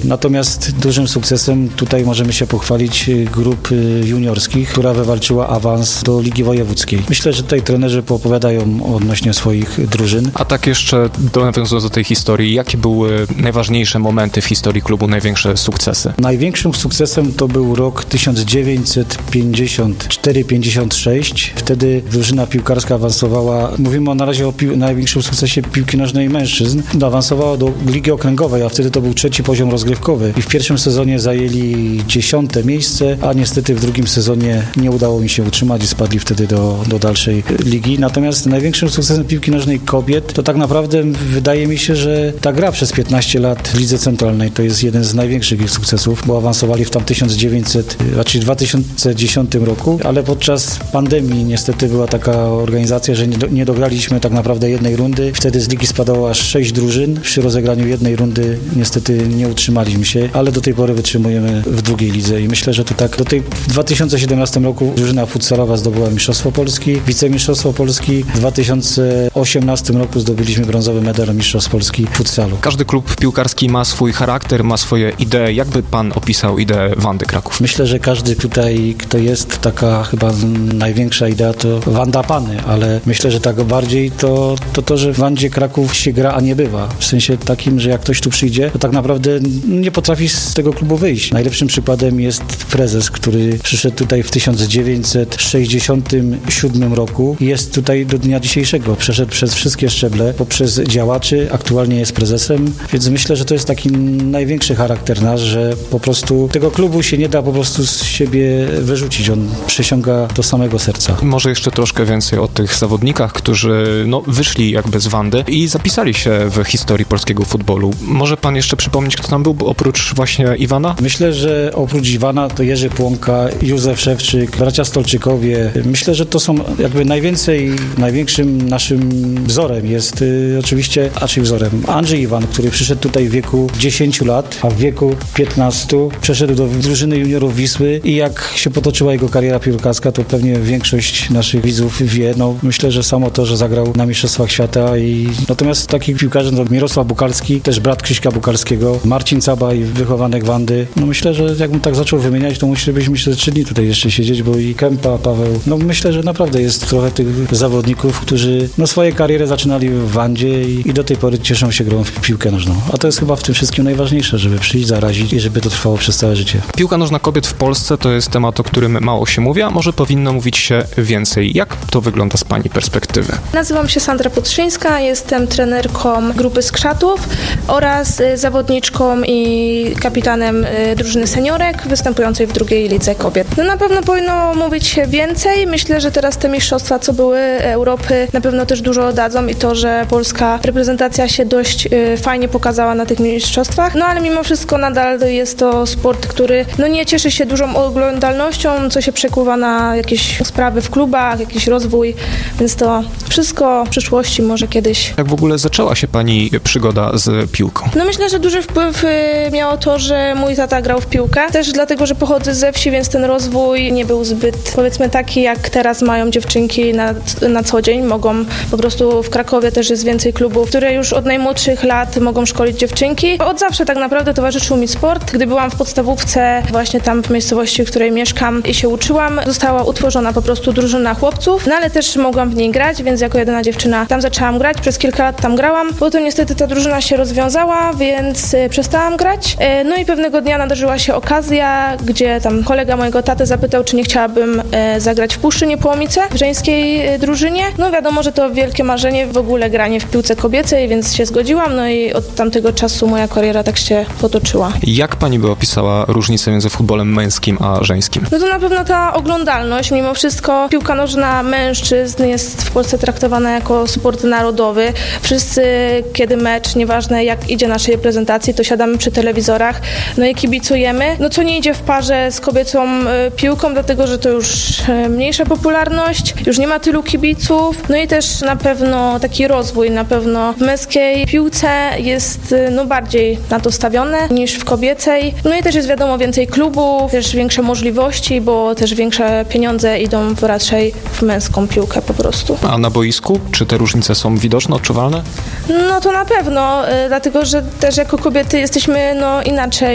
Natomiast dużym sukcesem tutaj możemy się pochwalić grup juniorskich, która wywalczyła awans do Ligi Wojewódzkiej. Myślę, że tutaj trenerzy poopowiadają odnośnie swoich drużyn. A tak jeszcze nawiązując do tej historii, jakie były najważniejsze momenty w historii klubu, największe sukcesy? Największym sukcesem to był rok 1954-56. Wtedy drużyna piłkarska awansowała, mówimy na razie o największym sukcesie piłki nożnej mężczyzn, awansowała do Ligi Okręgowej, a wtedy to był 3. poziom rozgrywkowy i w pierwszym sezonie zajęli 10. miejsce, a niestety w drugim sezonie nie udało mi się utrzymać i spadli wtedy do dalszej ligi. Natomiast największym sukcesem piłki nożnej kobiet to tak naprawdę wydaje mi się, że ta gra przez 15 lat w Lidze Centralnej to jest jeden z największych ich sukcesów, bo awansowali w tam 2010 roku, ale podczas pandemii niestety była taka organizacja, że nie dograliśmy tak naprawdę jednej rundy. Wtedy z ligi spadało aż 6 drużyn. Przy rozegraniu jednej rundy niestety nie utrzymaliśmy się, ale do tej pory wytrzymujemy w drugiej lidze i myślę, że to tak w 2017 roku drużyna futsalowa zdobyła Mistrzostwo Polski, wicemistrzostwo Polski. W 2018 roku zdobyliśmy brązowy medal Mistrzostw Polski w futsalu. Każdy klub piłkarski ma swój charakter, ma swoje idee. Jakby pan opisał ideę Wandy Kraków? Myślę, że każdy tutaj, kto jest, taka chyba największa idea to Wanda Pany, ale myślę, że tak bardziej to, że w Wandzie Kraków się gra, a nie bywa. W sensie takim, że jak ktoś tu przyjdzie, to tak naprawdę nie potrafi z tego klubu wyjść. Najlepszym przykładem jest prezes, który przyszedł tutaj w 1967 roku i jest tutaj do dnia dzisiejszego. Przeszedł przez wszystkie szczeble, poprzez działaczy, aktualnie jest prezesem, więc myślę, że to jest taki największy charakter nasz, że po prostu tego klubu się nie da po prostu z siebie wyrzucić. On przysiąga do samego serca. Może jeszcze troszkę więcej o tych zawodnikach, którzy wyszli jakby z Wandy i zapisali się w historii polskiego futbolu. Może pan jeszcze przypomnieć, kto tam był, oprócz właśnie Iwana? Myślę, że oprócz Iwana to Jerzy Płonka, Józef Szewczyk, bracia Stolczykowie. Myślę, że to są jakby największym naszym wzorem jest oczywiście, Andrzej Iwan, który przyszedł tutaj w wieku 10 lat, a w wieku 15 przeszedł do drużyny juniorów Wisły i jak się potoczyła jego kariera piłkarska, to pewnie większość naszych widzów wie. Myślę, że samo to, że zagrał na Mistrzostwach Świata i natomiast takich piłkarzy to Mirosław Bukalski, też brat Krzyśka Bukalskiego, Marcin Cabaj, wychowanek Wandy. Myślę, że jakbym tak zaczął wymieniać, to musielibyśmy 3 dni tutaj jeszcze siedzieć, bo i Kępa, Paweł. Myślę, że naprawdę jest trochę tych zawodników, którzy swoje kariery zaczynali w Wandzie i do tej pory cieszą się grą w piłkę nożną. A to jest chyba w tym wszystkim najważniejsze, żeby przyjść, zarazić i żeby to trwało przez całe życie. Piłka nożna kobiet w Polsce to jest temat, o którym mało się mówi, a może powinno mówić się więcej. Jak to wygląda z pani perspektywy? Nazywam się Sandra Podszyńska, jestem trenerką grupy Skrzatów oraz zawodniczką i kapitanem drużyny seniorek występującej w drugiej lidze kobiet. Na pewno powinno mówić się więcej. Myślę, że teraz te mistrzostwa, co były Europy, na pewno też dużo dadzą i to, że polska reprezentacja się dość fajnie pokazała na tych mistrzostwach. Ale mimo wszystko nadal jest to sport, który nie cieszy się dużą oglądalnością, co się przekuwa na jakieś sprawy w klubach, jakiś rozwój, więc to wszystko w przyszłości może kiedyś. Jak w ogóle zaczęła się pani przygoda z piłką? Myślę, że duży wpływ miało to, że mój tata grał w piłkę. Też dlatego, że pochodzę ze wsi, więc ten rozwój nie był zbyt, powiedzmy, taki, jak teraz mają dziewczynki na co dzień. Mogą po prostu w Krakowie też jest więcej klubów, które już od najmłodszych lat mogą szkolić dziewczynki. Od zawsze tak naprawdę towarzyszył mi sport. Gdy byłam w podstawówce, właśnie tam w miejscowości, w której mieszkam i się uczyłam, została utworzona po prostu drużyna chłopców, ale też mogłam w niej grać, więc jako jedyna dziewczyna tam zaczęłam grać. Przez kilka lat tam grałam. Potem niestety ta drużyna się rozwiązała, więc przestałam grać. I pewnego dnia nadarzyła się okazja, gdzie tam kolega mojego taty zapytał, czy nie chciałabym zagrać w Puszczy Niepołomice w żeńskiej drużynie. Wiadomo, że to wielkie marzenie w ogóle granie w piłce kobiecej, więc się zgodziłam. I od tamtego czasu moja kariera tak się potoczyła. Jak pani by opisała różnicę między futbolem męskim a żeńskim? To na pewno ta oglądalność. Mimo wszystko piłka nożna mężczyzn jest w Polsce traktowana jako sport narodowy. Wszyscy, kiedy mecz, nieważne jak idzie naszej reprezentacji, to siadamy przy telewizorach, i kibicujemy. Co nie idzie w parze z kobiecą piłką, dlatego, że to już mniejsza popularność, już nie ma tylu kibiców. I też na pewno taki rozwój, na pewno w męskiej piłce jest bardziej na to stawione niż w kobiecej. I też jest wiadomo więcej klubów, też większe możliwości, bo też większe pieniądze idą raczej w męską piłkę po prostu. A na boisku? Czy te różnice są widoczne, odczuwalne? To na pewno, dlatego, że też jako kobiety jesteśmy inaczej